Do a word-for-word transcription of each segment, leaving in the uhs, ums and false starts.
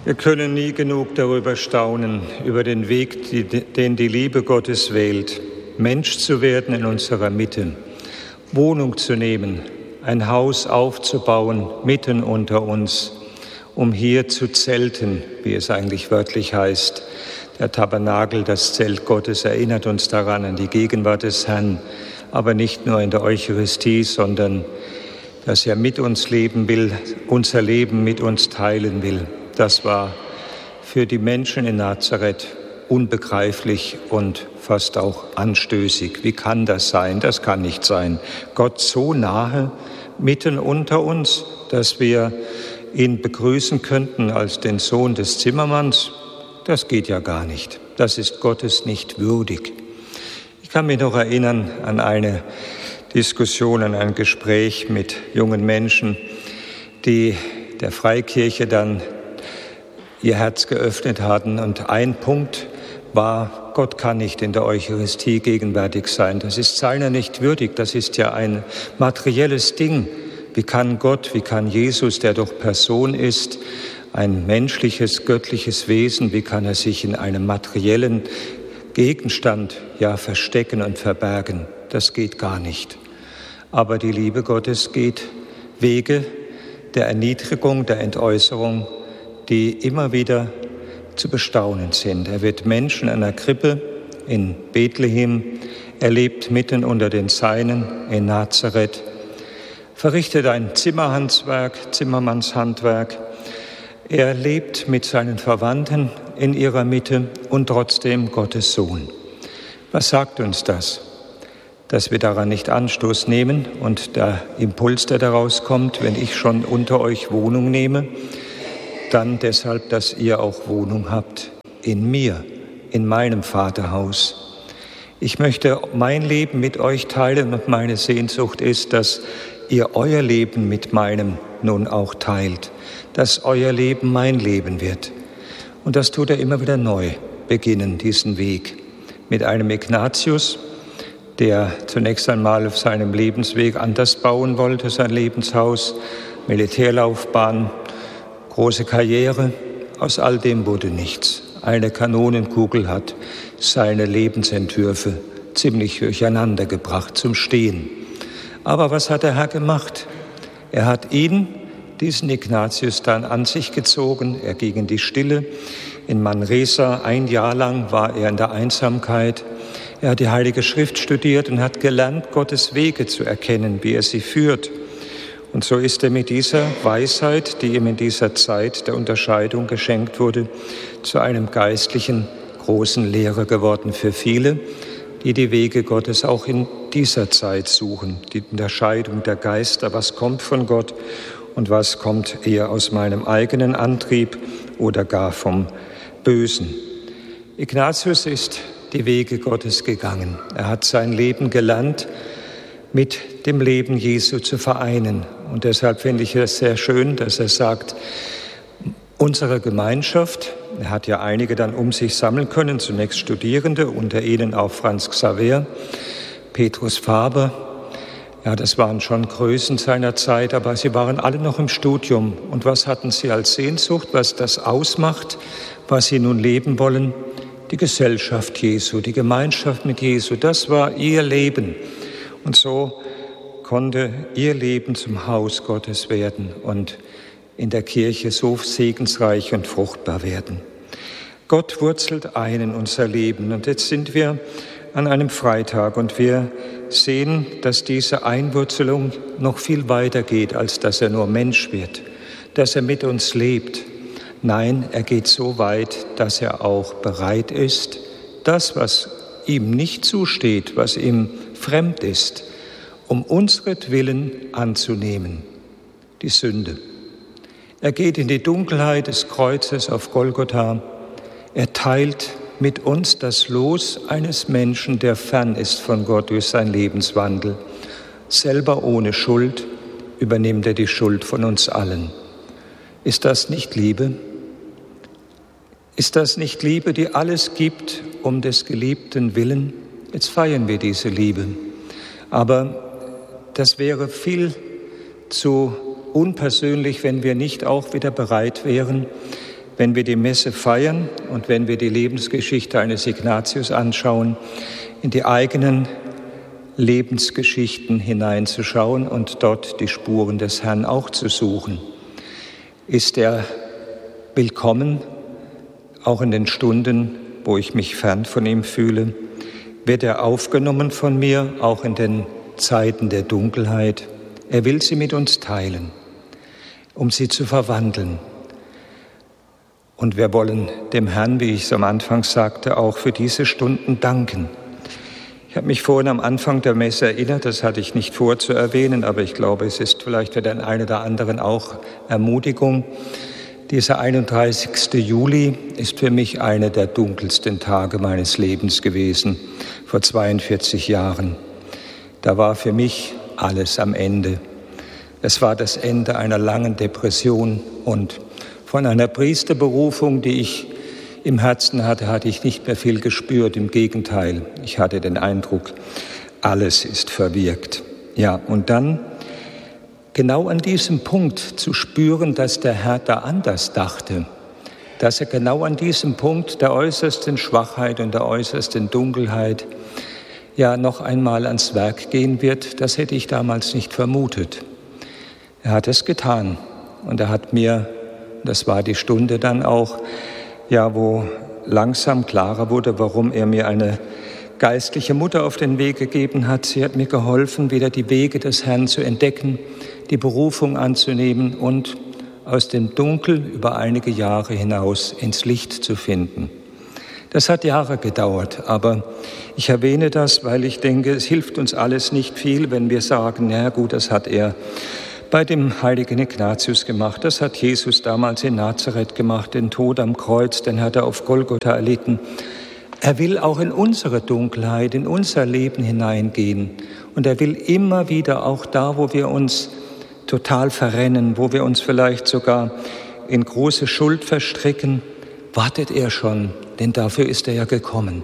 Wir können nie genug darüber staunen, über den Weg, den die Liebe Gottes wählt, Mensch zu werden in unserer Mitte, Wohnung zu nehmen, ein Haus aufzubauen mitten unter uns, um hier zu zelten, wie es eigentlich wörtlich heißt. Der Tabernakel, das Zelt Gottes, erinnert uns daran, an die Gegenwart des Herrn, aber nicht nur in der Eucharistie, sondern dass er mit uns leben will, unser Leben mit uns teilen will. Das war für die Menschen in Nazareth unbegreiflich und fast auch anstößig. Wie kann das sein? Das kann nicht sein. Gott so nahe, mitten unter uns, dass wir ihn begrüßen könnten als den Sohn des Zimmermanns. Das geht ja gar nicht. Das ist Gottes nicht würdig. Ich kann mich noch erinnern an eine Diskussion, an ein Gespräch mit jungen Menschen, die der Freikirche dann ihr Herz geöffnet hatten. Und ein Punkt war, Gott kann nicht in der Eucharistie gegenwärtig sein. Das ist seiner nicht würdig. Das ist ja ein materielles Ding. Wie kann Gott, wie kann Jesus, der doch Person ist, ein menschliches, göttliches Wesen, wie kann er sich in einem materiellen Gegenstand ja verstecken und verbergen? Das geht gar nicht. Aber die Liebe Gottes geht Wege der Erniedrigung, der Entäußerung, die immer wieder zu bestaunen sind. Er wird Mensch in einer Krippe in Bethlehem, er lebt mitten unter den Seinen in Nazareth, verrichtet ein Zimmerhandwerk, Zimmermannshandwerk. Er lebt mit seinen Verwandten in ihrer Mitte und trotzdem Gottes Sohn. Was sagt uns das? Dass wir daran nicht Anstoß nehmen und der Impuls, der daraus kommt, wenn ich schon unter euch Wohnung nehme, dann deshalb, dass ihr auch Wohnung habt in mir, in meinem Vaterhaus. Ich möchte mein Leben mit euch teilen und meine Sehnsucht ist, dass ihr euer Leben mit meinem nun auch teilt, dass euer Leben mein Leben wird. Und das tut er immer wieder neu, beginnen diesen Weg mit einem Ignatius, der zunächst einmal auf seinem Lebensweg anders bauen wollte, sein Lebenshaus, Militärlaufbahn, große Karriere. Aus all dem wurde nichts. Eine Kanonenkugel hat seine Lebensentwürfe ziemlich durcheinander gebracht zum Stehen. Aber was hat der Herr gemacht? Er hat ihn, diesen Ignatius, dann an sich gezogen. Er ging in die Stille. In Manresa ein Jahr lang war er in der Einsamkeit. Er hat die Heilige Schrift studiert und hat gelernt, Gottes Wege zu erkennen, wie er sie führt. Und so ist er mit dieser Weisheit, die ihm in dieser Zeit der Unterscheidung geschenkt wurde, zu einem geistlichen, großen Lehrer geworden für viele, die die Wege Gottes auch in dieser Zeit suchen. Die Unterscheidung der Geister, was kommt von Gott und was kommt eher aus meinem eigenen Antrieb oder gar vom Bösen. Ignatius ist die Wege Gottes gegangen. Er hat sein Leben gelernt, mit dem Leben Jesu zu vereinen. Und deshalb finde ich es sehr schön, dass er sagt, unsere Gemeinschaft, er hat ja einige dann um sich sammeln können, zunächst Studierende, unter ihnen auch Franz Xaver, Petrus Faber. Ja, das waren schon Größen seiner Zeit, aber sie waren alle noch im Studium. Und was hatten sie als Sehnsucht, was das ausmacht, was sie nun leben wollen? Die Gesellschaft Jesu, die Gemeinschaft mit Jesu, das war ihr Leben. Und so konnte ihr Leben zum Haus Gottes werden und in der Kirche so segensreich und fruchtbar werden. Gott wurzelt ein in unser Leben. Und jetzt sind wir an einem Freitag und wir sehen, dass diese Einwurzelung noch viel weiter geht, als dass er nur Mensch wird, dass er mit uns lebt. Nein, er geht so weit, dass er auch bereit ist, das, was ihm nicht zusteht, was ihm fremd ist, um unsretwillen anzunehmen, die Sünde. Er geht in die Dunkelheit des Kreuzes auf Golgotha. Er teilt mit uns das Los eines Menschen, der fern ist von Gott durch seinen Lebenswandel. Selber ohne Schuld übernimmt er die Schuld von uns allen. Ist das nicht Liebe? Ist das nicht Liebe, die alles gibt um des Geliebten willen? Jetzt feiern wir diese Liebe. Aber das wäre viel zu unpersönlich, wenn wir nicht auch wieder bereit wären, wenn wir die Messe feiern und wenn wir die Lebensgeschichte eines Ignatius anschauen, in die eigenen Lebensgeschichten hineinzuschauen und dort die Spuren des Herrn auch zu suchen. Ist er willkommen, auch in den Stunden, wo ich mich fern von ihm fühle? Wird er aufgenommen von mir, auch in den Zeiten der Dunkelheit? Er will sie mit uns teilen, um sie zu verwandeln. Und wir wollen dem Herrn, wie ich es am Anfang sagte, auch für diese Stunden danken. Ich habe mich vorhin am Anfang der Messe erinnert, das hatte ich nicht vor zu erwähnen, aber ich glaube, es ist vielleicht für den einen oder anderen auch Ermutigung. Dieser einunddreißigste Juli ist für mich einer der dunkelsten Tage meines Lebens gewesen, vor zweiundvierzig Jahren. Da war für mich alles am Ende. Es war das Ende einer langen Depression und von einer Priesterberufung, die ich im Herzen hatte, hatte ich nicht mehr viel gespürt. Im Gegenteil, ich hatte den Eindruck, alles ist verwirkt. Ja, und dann genau an diesem Punkt zu spüren, dass der Herr da anders dachte, dass er genau an diesem Punkt der äußersten Schwachheit und der äußersten Dunkelheit ja noch einmal ans Werk gehen wird, das hätte ich damals nicht vermutet. Er hat es getan und er hat mir, das war die Stunde dann auch, ja, wo langsam klarer wurde, warum er mir eine geistliche Mutter auf den Weg gegeben hat. Sie hat mir geholfen, wieder die Wege des Herrn zu entdecken, die Berufung anzunehmen und aus dem Dunkel über einige Jahre hinaus ins Licht zu finden. Das hat Jahre gedauert, aber ich erwähne das, weil ich denke, es hilft uns alles nicht viel, wenn wir sagen, ja gut, das hat er bei dem heiligen Ignatius gemacht, das hat Jesus damals in Nazareth gemacht, den Tod am Kreuz, den hat er auf Golgotha erlitten. Er will auch in unsere Dunkelheit, in unser Leben hineingehen und er will immer wieder auch da, wo wir uns total verrennen, wo wir uns vielleicht sogar in große Schuld verstricken, wartet er schon, denn dafür ist er ja gekommen.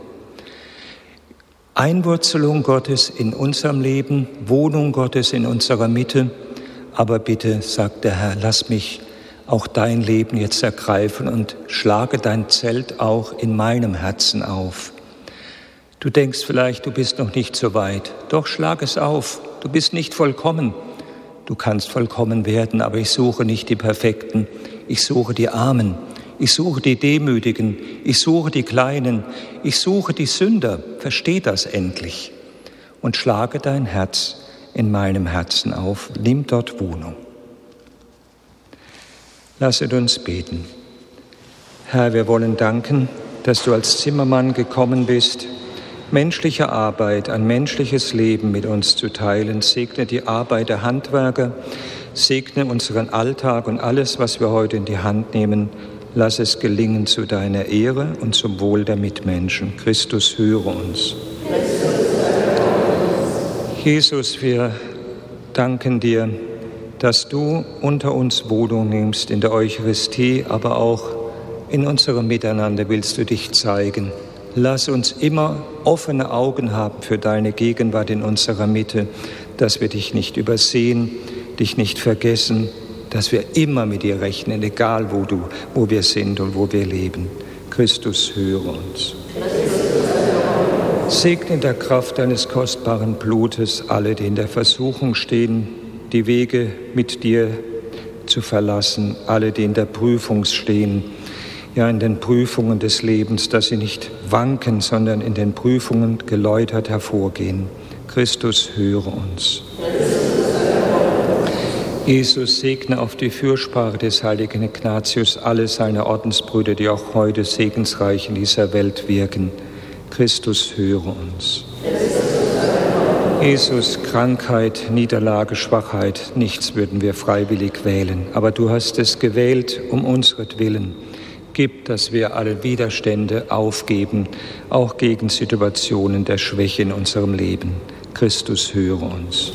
Einwurzelung Gottes in unserem Leben, Wohnung Gottes in unserer Mitte, aber bitte, sagt der Herr, lass mich auch dein Leben jetzt ergreifen und schlage dein Zelt auch in meinem Herzen auf. Du denkst vielleicht, du bist noch nicht so weit. Doch schlag es auf. Du bist nicht vollkommen. Du kannst vollkommen werden, aber ich suche nicht die Perfekten. Ich suche die Armen. Ich suche die Demütigen. Ich suche die Kleinen. Ich suche die Sünder. Versteh das endlich. Und schlage dein Herz in meinem Herzen auf. Nimm dort Wohnung. Lasset uns beten. Herr, wir wollen danken, dass du als Zimmermann gekommen bist, menschliche Arbeit, ein menschliches Leben mit uns zu teilen. Segne die Arbeit der Handwerker, segne unseren Alltag und alles, was wir heute in die Hand nehmen. Lass es gelingen zu deiner Ehre und zum Wohl der Mitmenschen. Christus, höre uns. Jesus, wir danken dir, dass du unter uns Wohnung nimmst in der Eucharistie, aber auch in unserem Miteinander willst du dich zeigen. Lass uns immer offene Augen haben für deine Gegenwart in unserer Mitte, dass wir dich nicht übersehen, dich nicht vergessen, dass wir immer mit dir rechnen, egal wo du, wo wir sind und wo wir leben. Christus, höre uns. Segne in der Kraft deines kostbaren Blutes alle, die in der Versuchung stehen, die Wege mit dir zu verlassen, alle, die in der Prüfung stehen, ja in den Prüfungen des Lebens, dass sie nicht wanken, sondern in den Prüfungen geläutert hervorgehen. Christus, höre uns. Jesus, segne auf die Fürsprache des heiligen Ignatius alle seine Ordensbrüder, die auch heute segensreich in dieser Welt wirken. Christus, höre uns. Jesus, Krankheit, Niederlage, Schwachheit, nichts würden wir freiwillig wählen. Aber du hast es gewählt um unseretwillen. Gib, dass wir alle Widerstände aufgeben, auch gegen Situationen der Schwäche in unserem Leben. Christus, höre uns.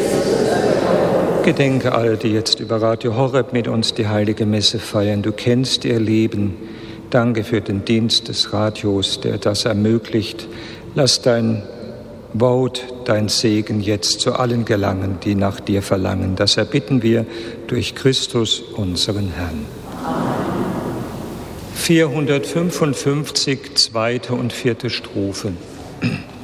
Gedenke all, die jetzt über Radio Horeb mit uns die heilige Messe feiern. Du kennst ihr Leben. Danke für den Dienst des Radios, der das ermöglicht. Lass dein Wort, dein Segen jetzt zu allen gelangen, die nach dir verlangen. Das erbitten wir durch Christus, unseren Herrn. vierhundertfünfundfünfzig, zweite und vierte Strophe.